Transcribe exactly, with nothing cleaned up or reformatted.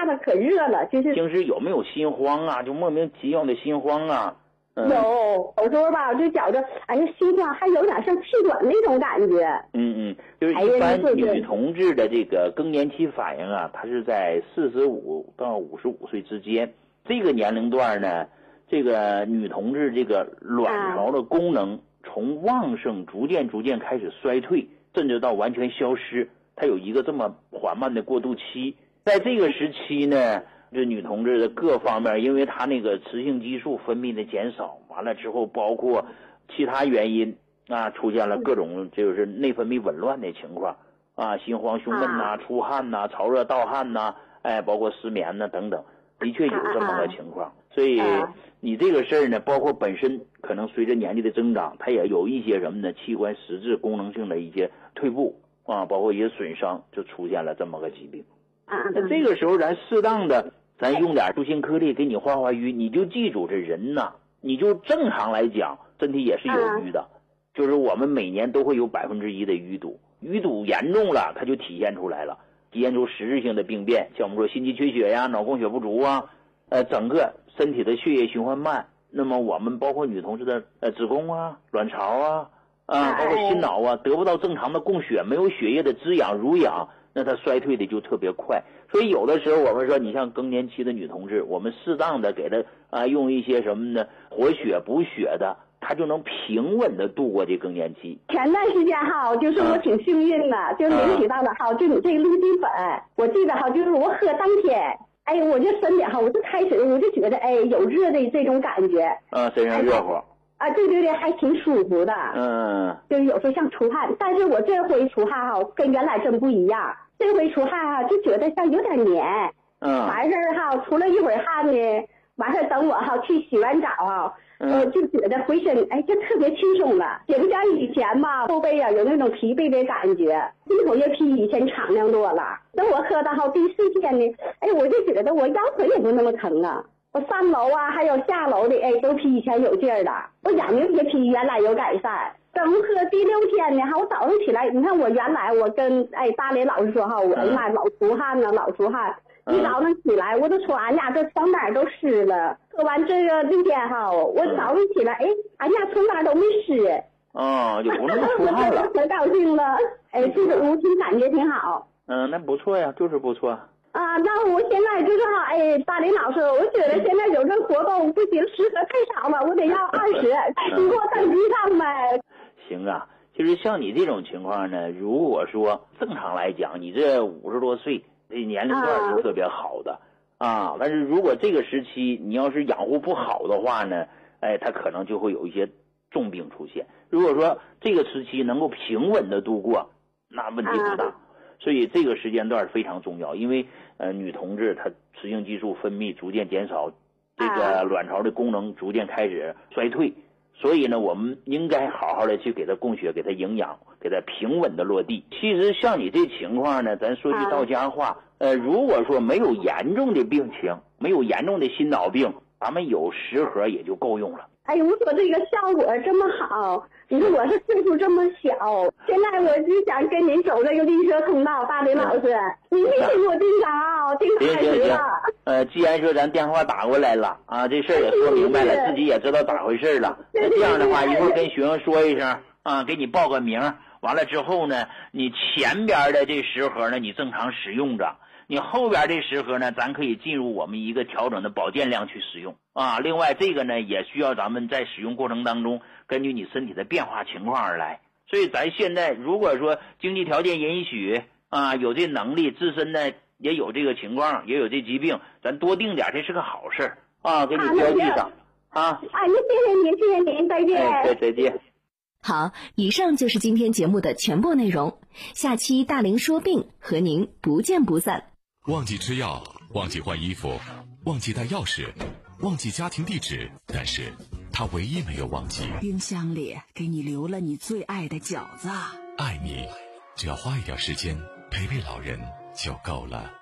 怕的可热了，就是平时有没有心慌啊？就莫名其妙的心慌啊？ 嗯、有，有时候吧，就觉着哎呀，心慌还有点像气短那种感觉。 嗯嗯，就是一般女同志的这个更年期反应啊，它是在四十五到五十五岁之间，这个年龄段呢，这个女同志这个卵巢的功能从旺盛逐渐逐渐开始衰退，甚至到完全消失，它有一个这么缓慢的过渡期。在这个时期呢，这女同志的各方面，因为她那个雌性激素分泌的减少，完了之后包括其他原因啊，出现了各种就是内分泌紊乱的情况啊，心慌胸闷呐、出汗呐、潮热盗汗呐，哎，包括失眠呐等等，的确有这么个情况。所以你这个事儿呢，包括本身可能随着年纪的增长，它也有一些什么呢，器官实质功能性的一些退步啊，包括一些损伤，就出现了这么个疾病。那这个时候咱适当的咱用点助心颗粒给你化化瘀，你就记住这人呐，你就正常来讲身体也是有瘀的，就是我们每年都会有百分之一的淤堵，淤堵严重了它就体现出来了，体现出实质性的病变，像我们说心肌缺血呀、脑供血不足啊，呃，整个身体的血液循环慢，那么我们包括女同志的呃子宫啊、卵巢啊啊，包括心脑啊，得不到正常的供血，没有血液的滋养濡养，那它衰退的就特别快。所以有的时候我们说，你像更年期的女同志，我们适当的给她啊用一些什么呢，活血补血的，她就能平稳的度过这更年期。 前段时间哈，就是我挺幸运的，啊、就领取到了哈，就你这个绿地粉，我记得哈，就是我喝当天，哎，我就身体哈，我就开始我就觉得哎有热的这种感觉， 嗯，身上热乎。 啊，对对对，还挺舒服的。 嗯， 就是有时候像出汗，但是我这回出汗哈，跟原来真不一样。这回出汗哈，就觉得像有点黏。 嗯。 完事儿哈，出了一会儿汗呢，完事儿等我哈去洗完澡哈， 嗯、 呃，就觉得回身哎就特别轻松了，也不像以前吧，后背啊有那种疲惫的感觉，心口也比以前敞亮多了。等我喝到好第四天呢，哎，我就觉得我腰腿也不那么疼了。我上楼啊，还有下楼的，哎，都比以前有劲儿了。我眼睛也比原来有改善。等喝第六天呢，哈，我早上起来，你看我原来我跟哎大雷老师说哈，我哎妈老出汗呢，老出汗。一早上起来，我都说俺家这床单都湿了。喝完这个六天哈，我早上起来，哎，俺家床单都没湿。 哦，就不那么出汗了。 可高兴了，哎，这个我挺感觉挺好。 嗯，那不错呀，就是不错。 啊，那我现在就是哈，哎，大林老师，我觉得现在有这活动不行，适合太少了，我得要二十，你给我登记上呗。 行啊，其实像你这种情况呢，如果说正常来讲，你这五十多岁，这年龄段是特别好的 啊, 啊。但是如果这个时期你要是养护不好的话呢，哎，它可能就会有一些重病出现。如果说这个时期能够平稳的度过，那问题不大。啊，所以这个时间段非常重要，因为呃女同志她雌性激素分泌逐渐减少，这个卵巢的功能逐渐开始衰退，所以呢我们应该好好的去给她供血，给她营养，给她平稳的落地。其实像你这情况呢，咱说句到家话，呃如果说没有严重的病情，没有严重的心脑病，咱们有十盒也就够用了。 哎呦，我说这个效果这么好，你说我是岁数这么小，现在我就想跟您走这个绿色通道，大林老师，你没听我定着，定开始了。 呃，既然说咱电话打过来了啊，这事儿也说明白了，自己也知道咋回事了。那这样的话，一会儿跟学生说一声啊，给你报个名，完了之后呢，你前边的这十盒呢，你正常使用着。你后边这十盒呢，咱可以进入我们一个调整的保健量去使用啊。另外这个呢，也需要咱们在使用过程当中，根据你身体的变化情况而来。所以咱现在如果说经济条件允许啊，有这能力，自身呢也有这个情况，也有这疾病，咱多定点，这是个好事啊，给你标记上啊。 啊，那谢谢您，谢谢您，再见。 哎，再再见。 好，以上就是今天节目的全部内容。下期大林说病和您不见不散。 忘记吃药，忘记换衣服，忘记带钥匙，忘记家庭地址，但是他唯一没有忘记， 冰箱里给你留了你最爱的饺子。 爱你，只要花一点时间陪陪老人就够了。